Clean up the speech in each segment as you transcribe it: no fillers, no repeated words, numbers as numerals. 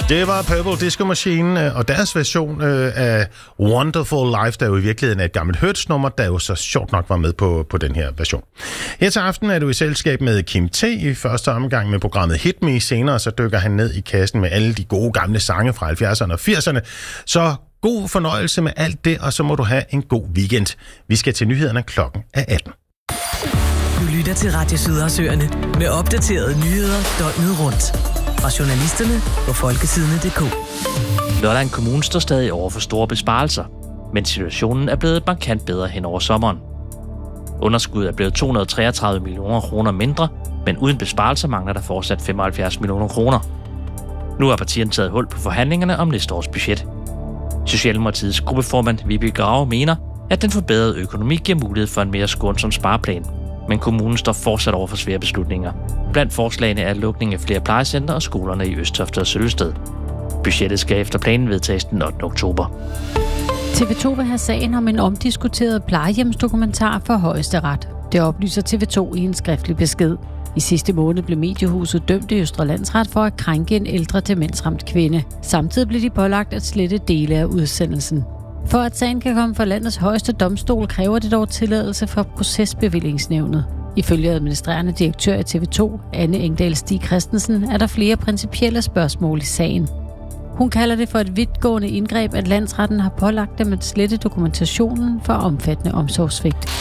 Det var Purple Disco Machine og deres version af Wonderful Life, der jo i virkeligheden er et gammelt Hertz-nummer, der jo så sjovt nok var med på den her version. Her til aften er du i selskab med Kim T. i første omgang med programmet Hit Me. Senere så dykker han ned i kassen med alle de gode gamle sange fra 70'erne og 80'erne. Så god fornøjelse med alt det, og så må du have en god weekend. Vi skal til nyhederne klokken 18. Du lytter til Radio Sydersøerne med opdaterede nyheder døgnet rundt. Fra journalisterne på folkesidene.dk. Lolland Kommune står stadig over for store besparelser, men situationen er blevet markant bedre hen over sommeren. Underskuddet er blevet 233 millioner kroner mindre, men uden besparelser mangler der fortsat 75 millioner kroner. Nu har partierne taget hul på forhandlingerne om næste års budget. Socialdemokratiets gruppeformand Vibeke Grave mener, at den forbedrede økonomi giver mulighed for en mere skånsom spareplan. Men kommunen står fortsat over for svære beslutninger. Blandt forslagene er lukning af flere plejecenter og skolerne i Østofte og Sølvested. Budgettet skal efter planen vedtages den 8. oktober. TV2 vil have sagen om en omdiskuteret plejehjemsdokumentar for Højesteret. Det oplyser TV2 i en skriftlig besked. I sidste måned blev mediehuset dømt i Østre Landsret for at krænke en ældre demensramt kvinde. Samtidig blev de pålagt at slette dele af udsendelsen. For at sagen kan komme fra landets højeste domstol, kræver det dog tilladelse fra Procesbevillingsnævnet. Ifølge administrerende direktør i TV2, Anne Engdahl Stig Christensen, er der flere principielle spørgsmål i sagen. Hun kalder det for et vidtgående indgreb, at landsretten har pålagt dem at slette dokumentationen for omfattende omsorgssvigt.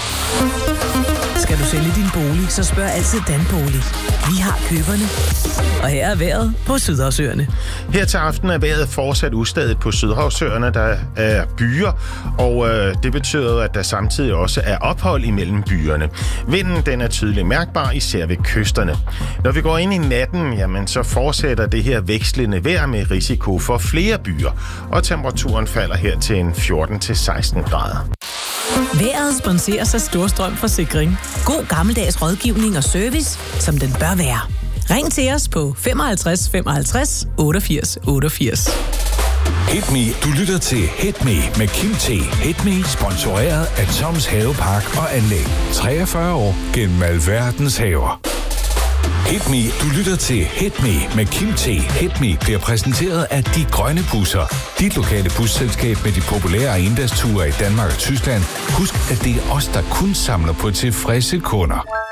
Skal du sælge din bolig, så spørg altid Danbolig. Vi har køberne. Og her er vejret på Sydhavsøerne. Her til aften er vejret fortsat ustadigt på Sydhavsøerne. Der er byer, og det betyder, at der samtidig også er ophold imellem byerne. Vinden den er tydeligt mærkbar, især ved kysterne. Når vi går ind i natten, jamen, så fortsætter det her vekslende vejr med risiko for flere byer, og temperaturen falder her til en 14-16 grader. Vejret sponseres af Storstrøm Forsikring. God gammeldags rådgivning og service, som den bør være. Ring til os på 55 55 88 88. Hit Me. Du lytter til Hit Me med Kim T. Hit Me sponsoreret af Toms Havepark og Anlæg. 43 år gennem alverdens haver. Hit Me. Du lytter til Hit Me med Kim T. Hit Me bliver præsenteret af De Grønne Busser. Dit lokale busselskab med de populære endagsture i Danmark og Tyskland. Husk, at det er os, der kun samler på tilfredse kunder.